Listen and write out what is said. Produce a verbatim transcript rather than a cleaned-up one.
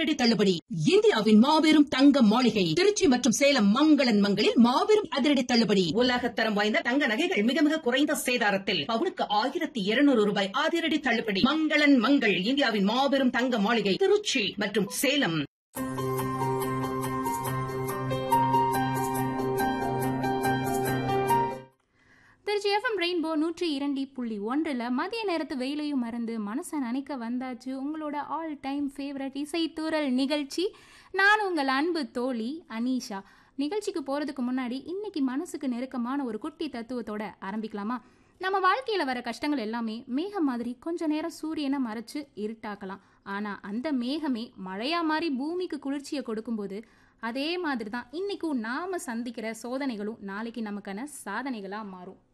அதிரடி தள்ளுபடி. இந்தியாவின் மாபெரும் தங்க மாளிகை திருச்சி மற்றும் சேலம் மங்களன் மங்களில் மாபெரும் அதிரடி தள்ளுபடி. உலகத்தரம் வாய்ந்த தங்க நகைகள் மிக மிக குறைந்த சேதாரத்தில் பவுனுக்கு ஆயிரத்தி இருநூறு ரூபாய் அதிரடி தள்ளுபடி. மங்களன் மங்கள் இந்தியாவின் மாபெரும் தங்க மாளிகை திருச்சி மற்றும் சேலம். திருச்சி எஃப்எம் ரெயின்போ நூற்றி இரண்டு புள்ளி ஒன்றில் மதிய நேரத்து வெயிலையும் மறந்து மனசை நினைக்க வந்தாச்சு உங்களோட ஆல் டைம் ஃபேவரட் இசைத்தூரல் நிகழ்ச்சி. நான் உங்கள் அன்பு தோழி அனீஷா. நிகழ்ச்சிக்கு போகிறதுக்கு முன்னாடி இன்னைக்கு மனசுக்கு நெருக்கமான ஒரு குட்டி தத்துவத்தோட ஆரம்பிக்கலாமா? நம்ம வாழ்க்கையில் வர கஷ்டங்கள் எல்லாமே மேகம் மாதிரி கொஞ்ச நேரம் சூரியனை மறைச்சு இருட்டாக்கலாம். ஆனால் அந்த மேகமே மழையா மாதிரி பூமிக்கு குளிர்ச்சியை கொடுக்கும்போது அதே மாதிரி தான் இன்னைக்கும் நாம சந்திக்கிற சோதனைகளும் நாளைக்கு நமக்கான சாதனைகளாக மாறும்.